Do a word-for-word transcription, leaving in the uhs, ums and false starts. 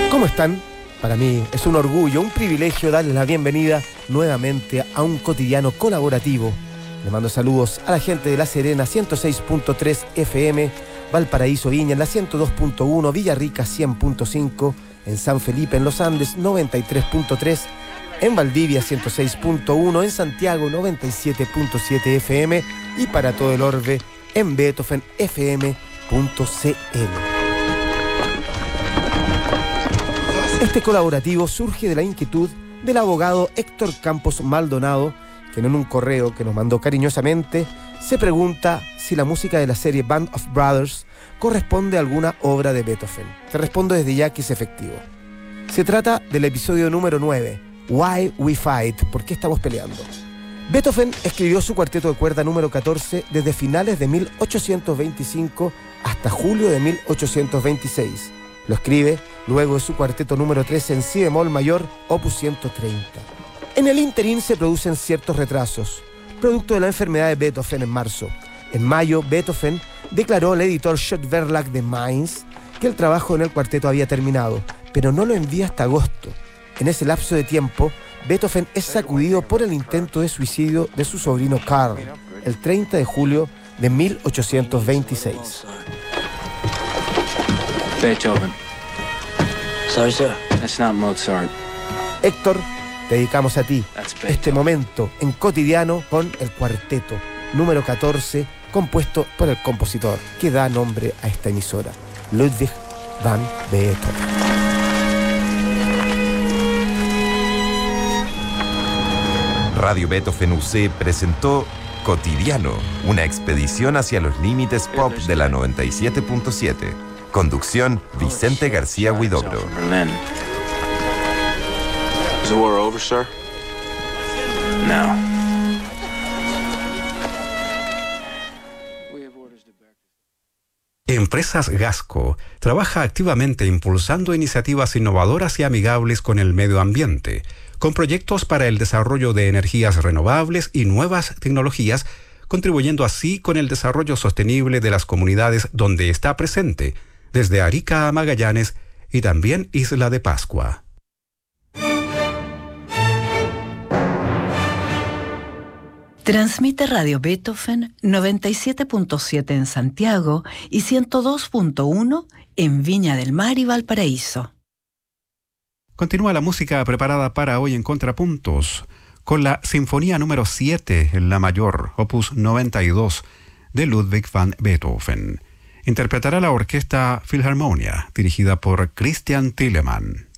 ¿Cómo están? Para mí es un orgullo, un privilegio darles la bienvenida nuevamente a un cotidiano colaborativo. Le mando saludos a la gente de La Serena ciento seis punto tres F M, Valparaíso Viña en la ciento dos punto uno, Villarrica cien punto cinco, en San Felipe en los Andes noventa y tres punto tres, en Valdivia ciento seis punto uno, en Santiago noventa y siete punto siete F M y para todo el orbe en Beethoven F M punto C L. Este colaborativo surge de la inquietud del abogado Héctor Campos Maldonado, quien en un correo que nos mandó cariñosamente se pregunta si la música de la serie Band of Brothers corresponde a alguna obra de Beethoven. Te respondo desde ya que es efectivo. Se trata del episodio número nueve, Why We Fight, ¿por qué estamos peleando? Beethoven escribió su cuarteto de cuerda número catorce desde finales de mil ochocientos veinticinco hasta julio de mil ochocientos veintiséis. Lo escribe luego de su cuarteto número trece en si bemol mayor, opus ciento treinta. En el ínterin se producen ciertos retrasos, producto de la enfermedad de Beethoven en marzo. En mayo, Beethoven declaró al editor Schott Verlag de Mainz que el trabajo en el cuarteto había terminado, pero no lo envía hasta agosto. En ese lapso de tiempo, Beethoven es sacudido por el intento de suicidio de su sobrino Karl, el treinta de julio de mil ochocientos veintiséis. Beethoven. Sorry, sir. That's not Mozart. Héctor, te dedicamos a ti este momento en cotidiano con el cuarteto número catorce, compuesto por el compositor que da nombre a esta emisora, Ludwig van Beethoven. Radio Beethoven U C presentó Cotidiano, una expedición hacia los límites pop de la noventa y siete punto siete. Conducción, Vicente García Huidobro. Is the war over, sir? No. Empresas Gasco trabaja activamente impulsando iniciativas innovadoras y amigables con el medio ambiente, con proyectos para el desarrollo de energías renovables y nuevas tecnologías, contribuyendo así con el desarrollo sostenible de las comunidades donde está presente, desde Arica a Magallanes y también Isla de Pascua. Transmite Radio Beethoven noventa y siete punto siete en Santiago y ciento dos punto uno en Viña del Mar y Valparaíso. Continúa la música preparada para hoy en Contrapuntos, con la Sinfonía número siete en la mayor, opus noventa y dos, de Ludwig van Beethoven. Interpretará la orquesta Philharmonia, dirigida por Christian Thielemann.